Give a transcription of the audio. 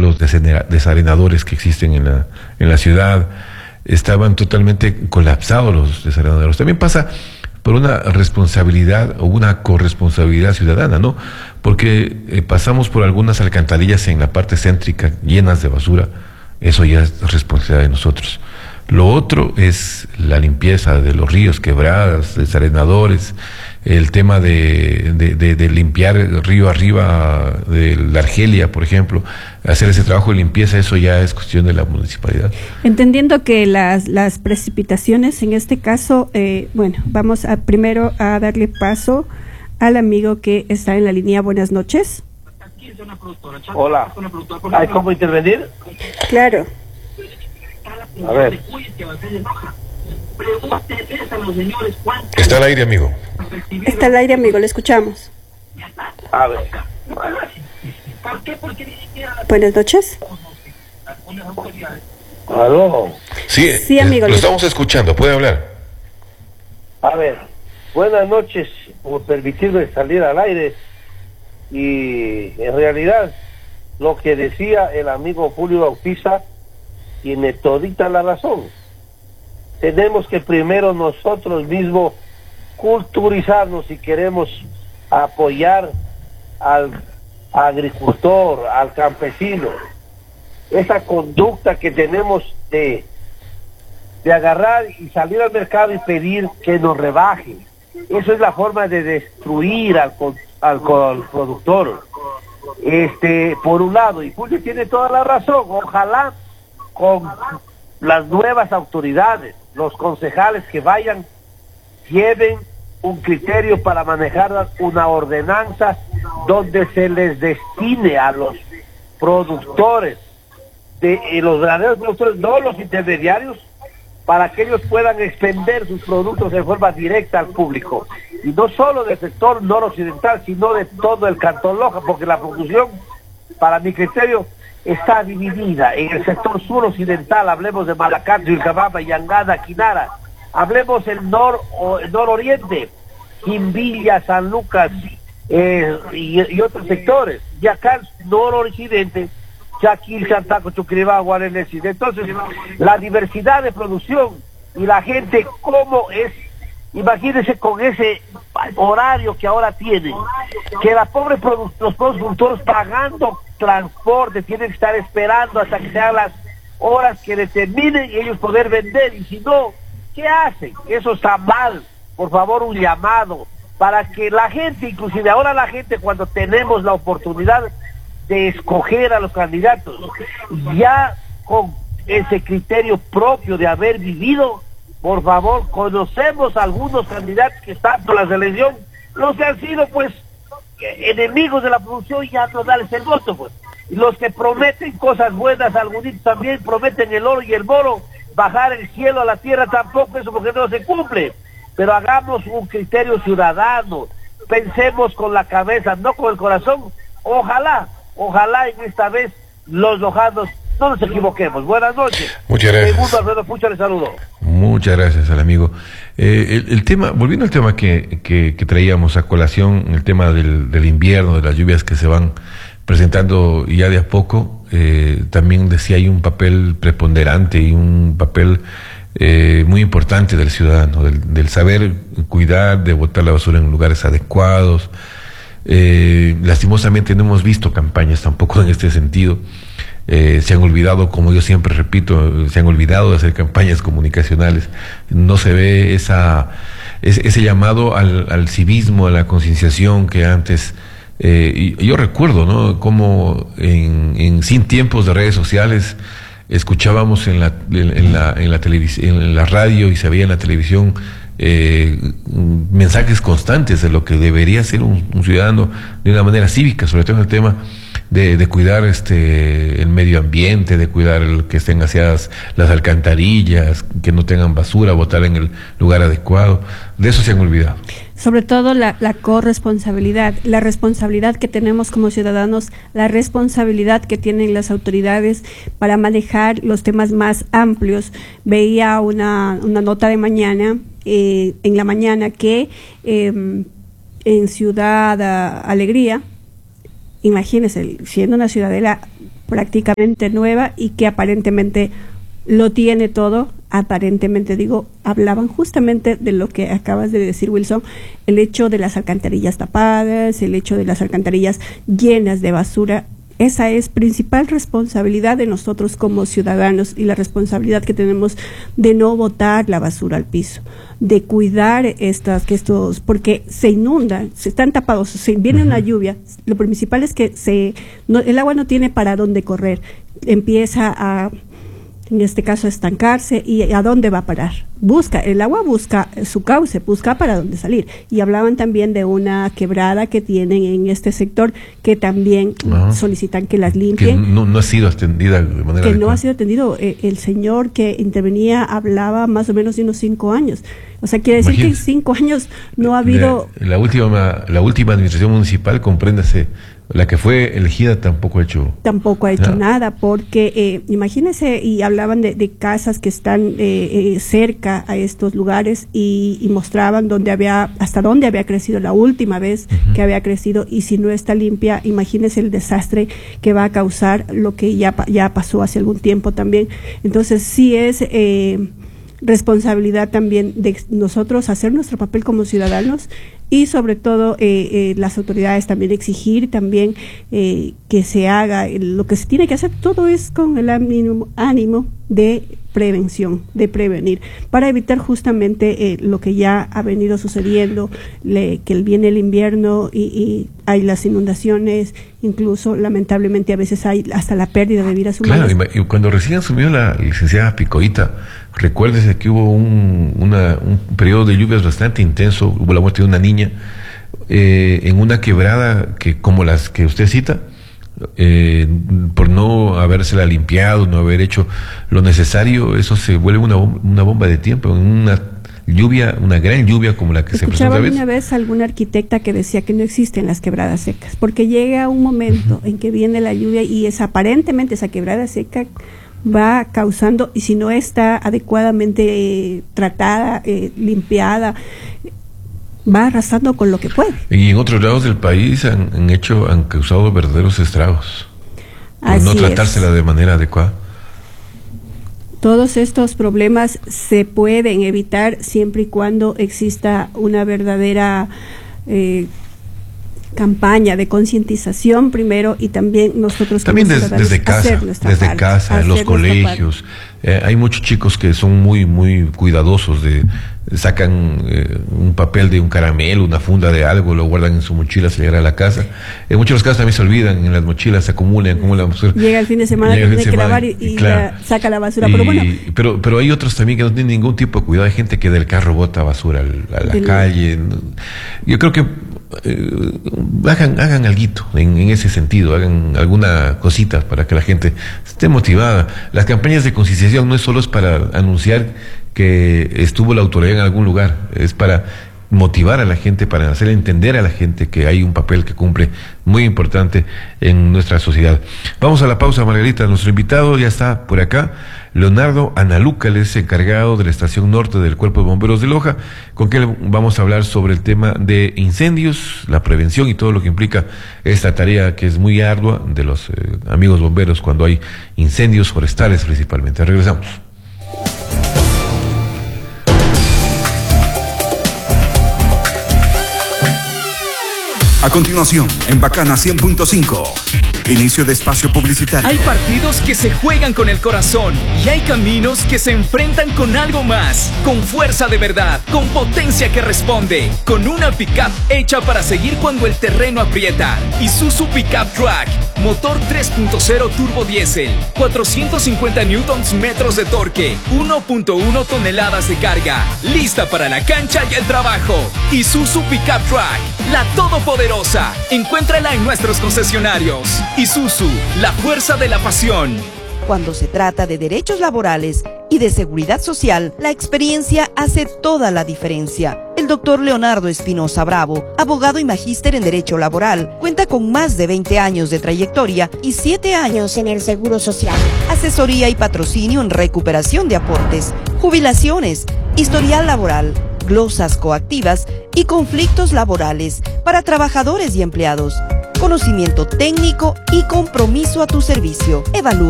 los desarenadores que existen en la ciudad. Estaban totalmente colapsados los desarenadores. También pasa por una responsabilidad o una corresponsabilidad ciudadana, ¿no? Porque pasamos por algunas alcantarillas en la parte céntrica llenas de basura. Eso ya es responsabilidad de nosotros. Lo otro es la limpieza de los ríos, quebradas, desarenadores, el tema de limpiar el río arriba de la Argelia, por ejemplo, hacer ese trabajo de limpieza. Eso ya es cuestión de la municipalidad. Entendiendo que las precipitaciones en este caso, bueno, vamos primero a darle paso al amigo que está en la línea. Buenas noches. Hola, ¿hay cómo intervenir? Claro. A ver. Está al aire, amigo. Está al aire, amigo, le escuchamos. A ver. Buenas noches. ¿Aló? Sí, amigo, lo estamos escuchando, puede hablar. A ver, buenas noches, por permitirme salir al aire. Y en realidad, lo que decía el amigo Julio Bautista tiene todita la razón. Tenemos que primero nosotros mismos culturizarnos si queremos apoyar al agricultor, al campesino. Esa conducta que tenemos de agarrar y salir al mercado y pedir que nos rebajen. Eso es la forma de destruir al productor. Por un lado, y Julio tiene toda la razón. Ojalá con las nuevas autoridades, los concejales que vayan, lleven un criterio para manejar una ordenanza donde se les destine a los productores, los verdaderos productores, no los intermediarios, para que ellos puedan expender sus productos de forma directa al público. Y no solo del sector noroccidental, sino de todo el Cantón Loja, porque la producción, para mi criterio, está dividida en el sector suroccidental. Hablemos de Malacato, Vilcabamba, Yangada, Quinara. Hablemos el nororiente, Quimbilla, San Lucas y otros sectores. Y acá el noroccidente, Chaquil, Chantaco, Chuquiribá, Guarenesi. Entonces, la diversidad de producción y la gente, cómo es, imagínense con ese horario que ahora tienen, que los pobres productores pagando transporte, tienen que estar esperando hasta que sean las horas que determinen y ellos poder vender, y si no, ¿qué hacen? Eso está mal. Por favor, un llamado para que la gente, inclusive ahora la gente, cuando tenemos la oportunidad de escoger a los candidatos, ya con ese criterio propio de haber vivido, por favor, conocemos a algunos candidatos que están por la selección, los que han sido pues enemigos de la producción, ya no darles el voto, pues. Y los que prometen cosas buenas, algunos también prometen el oro y el moro, bajar el cielo a la tierra tampoco, eso porque no se cumple. Pero hagamos un criterio ciudadano, pensemos con la cabeza, no con el corazón. Ojalá en esta vez los lojanos no nos equivoquemos. Buenas noches. Muchas gracias. Segundo Alfredo Pucha, le saludo. Muchas gracias al amigo. El tema, volviendo al tema que traíamos a colación, el tema del invierno, de las lluvias que se van presentando ya de a poco, también decía hay un papel preponderante y un papel muy importante del ciudadano, del saber cuidar, de botar la basura en lugares adecuados. Lastimosamente no hemos visto campañas tampoco en este sentido. Se han olvidado, como yo siempre repito, se han olvidado de hacer campañas comunicacionales. No se ve ese llamado al civismo, a la concienciación que antes. Y yo recuerdo, ¿no?, como sin tiempos de redes sociales escuchábamos en la televisión, en la radio, y se veía en la televisión mensajes constantes de lo que debería ser un ciudadano de una manera cívica, sobre todo en el tema de cuidar el medio ambiente, de cuidar que estén aseadas las alcantarillas, que no tengan basura, botar en el lugar adecuado. De eso se han olvidado. Sobre todo la corresponsabilidad, la responsabilidad que tenemos como ciudadanos, la responsabilidad que tienen las autoridades para manejar los temas más amplios. Veía una nota de mañana, en la mañana, que en Ciudad Alegría, imagínense, siendo una ciudadela prácticamente nueva y que aparentemente lo tiene todo. Aparentemente, digo, hablaban justamente de lo que acabas de decir, Wilson, el hecho de las alcantarillas tapadas, el hecho de las alcantarillas llenas de basura. Esa es principal responsabilidad de nosotros como ciudadanos y la responsabilidad que tenemos de no botar la basura al piso, de cuidar estos, porque se inundan, se están tapados, si viene una lluvia, lo principal es que el agua no tiene para dónde correr, empieza a, en este caso, estancarse. ¿Y a dónde va a parar? El agua busca su cauce, busca para dónde salir. Y hablaban también de una quebrada que tienen en este sector, que también solicitan que las limpien. Que no ha sido atendida de manera adecuada. No ha sido atendido. El señor que intervenía hablaba más o menos de unos 5 años. O sea, quiere decir que en 5 años no ha habido... La última administración municipal, compréndase, la que fue elegida tampoco ha hecho nada, porque imagínense, y hablaban de casas que están cerca a estos lugares y mostraban hasta dónde había crecido la última vez que había crecido, y si no está limpia, imagínense el desastre que va a causar, lo que ya pasó hace algún tiempo también. Entonces sí es responsabilidad también de nosotros hacer nuestro papel como ciudadanos, y sobre todo las autoridades también exigir también que se haga lo que se tiene que hacer. Todo es con el ánimo de prevención, de prevenir, para evitar justamente lo que ya ha venido sucediendo, que viene el invierno y hay las inundaciones, incluso lamentablemente a veces hay hasta la pérdida de vidas humanas. Claro, y cuando recién asumió la licenciada Picoita, recuérdese que hubo un periodo de lluvias bastante intenso, hubo la muerte de una niña en una quebrada que, como las que usted cita, por no habérsela limpiado, no haber hecho lo necesario, eso se vuelve una bomba de tiempo, en una gran lluvia como la que se presenta. Escuchaba una vez a alguna arquitecta que decía que no existen las quebradas secas, porque llega un momento en que viene la lluvia y aparentemente esa quebrada seca va causando, y si no está adecuadamente tratada, limpiada, va arrasando con lo que puede. Y en otros lados del país han causado verdaderos estragos por no tratársela de manera adecuada. Todos estos problemas se pueden evitar siempre y cuando exista una verdadera campaña de concientización primero, y también nosotros también desde casa, en los colegios. Hay muchos chicos que son muy muy cuidadosos, sacan un papel de un caramelo, una funda de algo, lo guardan en su mochila, se llegan a la casa. En muchos de los casos también se olvidan, en las mochilas se acumulan basura. Llega el fin de semana, tiene que lavar y claro, saca la basura. Pero hay otros también que no tienen ningún tipo de cuidado. Hay gente que del carro bota basura a la calle. Yo creo que hagan alguito en ese sentido, hagan alguna cosita para que la gente esté motivada. Las campañas de concienciación no es solo para anunciar que estuvo la autoridad en algún lugar, es para motivar a la gente, para hacer entender a la gente que hay un papel que cumple muy importante en nuestra sociedad. Vamos a la pausa, Margarita. Nuestro invitado ya está por acá, Leonardo Analuca, él es encargado de la estación norte del Cuerpo de Bomberos de Loja, con quien vamos a hablar sobre el tema de incendios, la prevención y todo lo que implica esta tarea que es muy ardua de los amigos bomberos cuando hay incendios forestales principalmente. Regresamos. A continuación, en Bacana 100.5, inicio de espacio publicitario. Hay partidos que se juegan con el corazón y hay caminos que se enfrentan con algo más, con fuerza de verdad, con potencia que responde, con una pickup hecha para seguir cuando el terreno aprieta. Isuzu Pickup Track, motor 3.0 turbo diésel, 450 newtons metros de torque, 1.1 toneladas de carga, lista para la cancha y el trabajo. Isuzu Pickup Track, la todopoderosa. Encuéntrala en nuestros concesionarios. Isuzu, la fuerza de la pasión. Cuando se trata de derechos laborales y de seguridad social, la experiencia hace toda la diferencia. El doctor Leonardo Espinosa Bravo, abogado y magíster en Derecho Laboral, cuenta con más de 20 años de trayectoria y 7 años en el Seguro Social. Asesoría y patrocinio en recuperación de aportes, jubilaciones, historial laboral, glosas coactivas y conflictos laborales para trabajadores y empleados. conocimiento técnico y compromiso a tu servicio. Evalúa